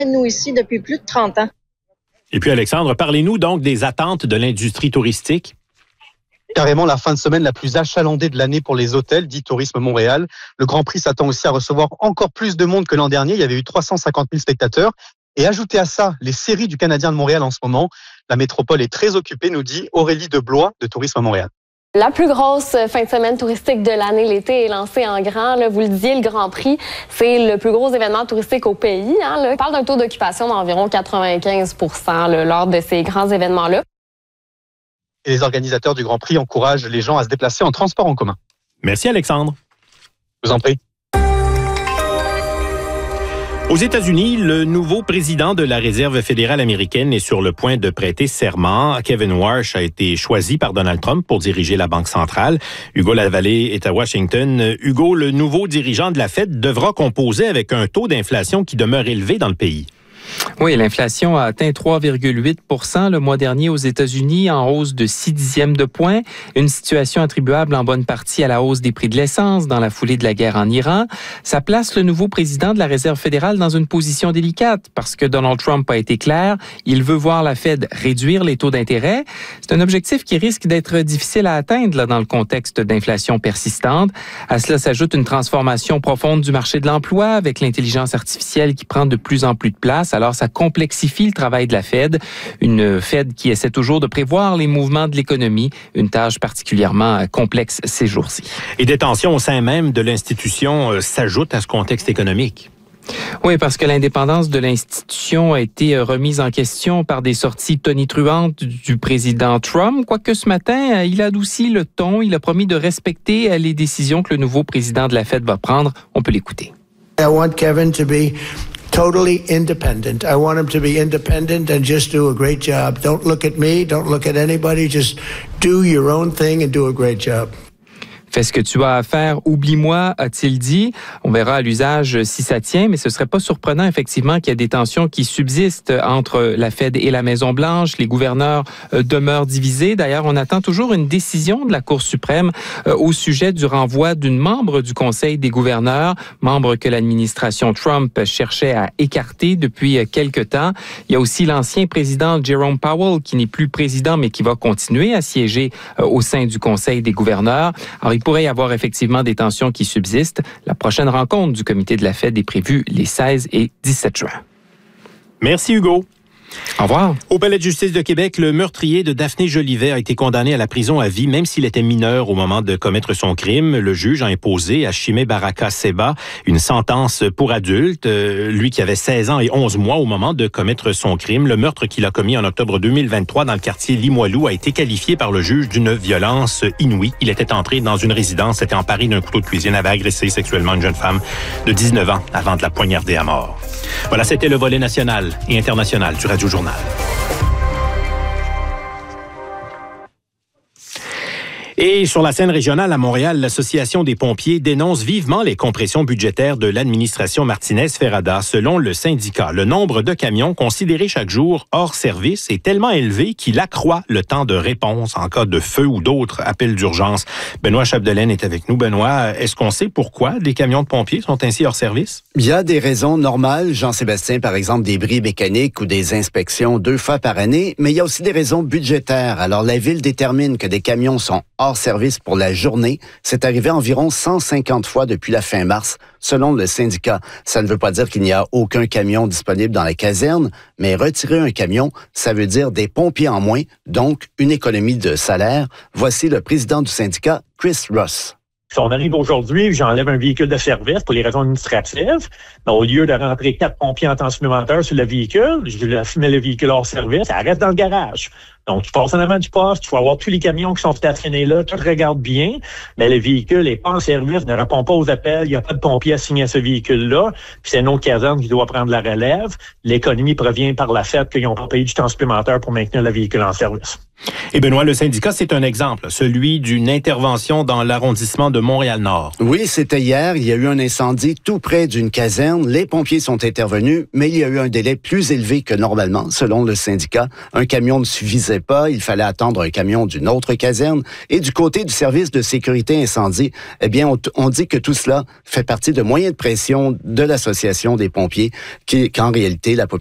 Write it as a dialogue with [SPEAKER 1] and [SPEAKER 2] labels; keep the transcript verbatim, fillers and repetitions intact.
[SPEAKER 1] nous ici depuis plus de trente ans.
[SPEAKER 2] Et puis Alexandre, parlez-nous donc des attentes de l'industrie touristique.
[SPEAKER 3] Carrément la fin de semaine la plus achalandée de l'année pour les hôtels, dit Tourisme Montréal. Le Grand Prix s'attend aussi à recevoir encore plus de monde que l'an dernier. Il y avait eu trois cent cinquante mille spectateurs. Et ajoutez à ça les séries du Canadien de Montréal en ce moment. La métropole est très occupée, nous dit Aurélie Deblois de Tourisme Montréal.
[SPEAKER 4] La plus grosse fin de semaine touristique de l'année, l'été, est lancée en grand. Là, vous le disiez, le Grand Prix, c'est le plus gros événement touristique au pays. Hein, là. On parle d'un taux d'occupation d'environ quatre-vingt-quinze pour cent là, lors de ces grands événements-là.
[SPEAKER 3] Et les organisateurs du Grand Prix encouragent les gens à se déplacer en transport en commun.
[SPEAKER 2] Merci Alexandre.
[SPEAKER 3] Je vous en prie.
[SPEAKER 2] Aux États-Unis, le nouveau président de la Réserve fédérale américaine est sur le point de prêter serment. Kevin Warsh a été choisi par Donald Trump pour diriger la Banque centrale. Hugo Lavallée est à Washington. Hugo, le nouveau dirigeant de la Fed devra composer avec un taux d'inflation qui demeure élevé dans le pays.
[SPEAKER 5] Oui, l'inflation a atteint trois virgule huit pour cent le mois dernier aux États-Unis, en hausse de six dixièmes de point. Une situation attribuable en bonne partie à la hausse des prix de l'essence dans la foulée de la guerre en Iran. Ça place le nouveau président de la Réserve fédérale dans une position délicate parce que Donald Trump a été clair. Il veut voir la Fed réduire les taux d'intérêt. C'est un objectif qui risque d'être difficile à atteindre là, dans le contexte d'inflation persistante. À cela s'ajoute une transformation profonde du marché de l'emploi avec l'intelligence artificielle qui prend de plus en plus de place. Alors, ça complexifie le travail de la Fed, une Fed qui essaie toujours de prévoir les mouvements de l'économie, une tâche particulièrement complexe ces jours-ci.
[SPEAKER 2] Et des tensions au sein même de l'institution euh, s'ajoutent à ce contexte économique.
[SPEAKER 5] Oui, parce que l'indépendance de l'institution a été remise en question par des sorties tonitruantes du président Trump. Quoique ce matin, il a adouci le ton. Il a promis de respecter les décisions que le nouveau président de la Fed va prendre. On peut l'écouter.
[SPEAKER 6] I want Kevin to be totally independent. I want him to be independent and just do a great job. Don't look at me. Don't look at anybody. Just do your own thing and do a great job.
[SPEAKER 5] Fais ce que tu as à faire, oublie-moi, a-t-il dit. On verra à l'usage si ça tient, mais ce serait pas surprenant, effectivement, qu'il y ait des tensions qui subsistent entre la Fed et la Maison-Blanche. Les gouverneurs euh, demeurent divisés. D'ailleurs, on attend toujours une décision de la Cour suprême euh, au sujet du renvoi d'une membre du Conseil des gouverneurs, membre que l'administration Trump cherchait à écarter depuis quelque temps. Il y a aussi l'ancien président Jerome Powell, qui n'est plus président, mais qui va continuer à siéger euh, au sein du Conseil des gouverneurs. Alors, il pourrait y avoir effectivement des tensions qui subsistent. La prochaine rencontre du comité de la Fed est prévue les seize et dix-sept juin.
[SPEAKER 2] Merci Hugo.
[SPEAKER 5] Au revoir.
[SPEAKER 2] Au Palais de justice de Québec, le meurtrier de Daphné Jolivet a été condamné à la prison à vie, même s'il était mineur au moment de commettre son crime. Le juge a imposé à Chimé Baraka Seba une sentence pour adulte, euh, lui qui avait seize ans et onze mois au moment de commettre son crime. Le meurtre qu'il a commis en octobre deux mille vingt-trois dans le quartier Limoilou a été qualifié par le juge d'une violence inouïe. Il était entré dans une résidence, s'était emparé d'un couteau de cuisine, avait agressé sexuellement une jeune femme de dix-neuf ans avant de la poignarder à mort. Voilà, c'était le volet national et international du Radio Journal. Et sur la scène régionale à Montréal, l'Association des pompiers dénonce vivement les compressions budgétaires de l'administration Martinez-Ferrada. Selon le syndicat, le nombre de camions considérés chaque jour hors service est tellement élevé qu'il accroît le temps de réponse en cas de feu ou d'autres appels d'urgence. Benoît Chapdelaine est avec nous. Benoît, est-ce qu'on sait pourquoi des camions de pompiers sont ainsi hors service?
[SPEAKER 7] Il y a des raisons normales, Jean-Sébastien, par exemple des bris mécaniques ou des inspections deux fois par année, mais il y a aussi des raisons budgétaires. Alors la Ville détermine que des camions sont hors service pour la journée. C'est arrivé environ cent cinquante fois depuis la fin mars, selon le syndicat. Ça ne veut pas dire qu'il n'y a aucun camion disponible dans la caserne, mais retirer un camion, ça veut dire des pompiers en moins, donc une économie de salaire. Voici le président du syndicat, Chris Ross.
[SPEAKER 8] Si on arrive aujourd'hui, j'enlève un véhicule de service pour les raisons administratives. Mais au lieu de rentrer quatre pompiers en temps supplémentaire sur le véhicule, je mets le véhicule hors service, ça reste dans le garage. Donc, tu passes en avant du poste, tu vas avoir tous les camions qui sont stationnés là, tout regarde bien, mais le véhicule n'est pas en service, ne répond pas aux appels, il n'y a pas de pompier assigné à ce véhicule-là, puis c'est une autre caserne qui doit prendre la relève. L'économie provient par le fait qu'ils n'ont pas payé du temps supplémentaire pour maintenir le véhicule en service.
[SPEAKER 2] Et Benoît, le syndicat, c'est un exemple, celui d'une intervention dans l'arrondissement de Montréal-Nord.
[SPEAKER 7] Oui, c'était hier. Il y a eu un incendie tout près d'une caserne. Les pompiers sont intervenus, mais il y a eu un délai plus élevé que normalement, selon le syndicat. Un camion ne suffisait pas, il fallait attendre un camion d'une autre caserne. Et du côté du service de sécurité incendie, eh bien, on, on dit que tout cela fait partie de moyens de pression de l'Association des pompiers, qui, qu'en réalité, la population